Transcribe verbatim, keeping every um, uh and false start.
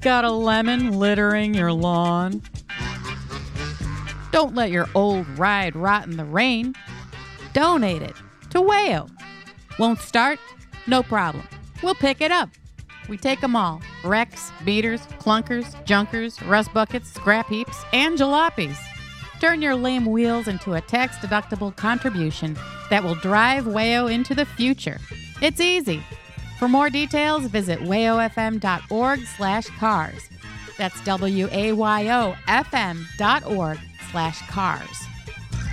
Got a lemon littering your lawn? Don't let your old ride rot in the rain. Donate it to Wayo. Won't start? No problem. We'll pick it up. We take them all. Wrecks, beaters, clunkers, junkers, rust buckets, scrap heaps, and jalopies. Turn your lame wheels into a tax-deductible contribution that will drive Wayo into the future. It's easy. For more details, visit wayofm.org slash cars. That's W A Y O F M dot org slash cars.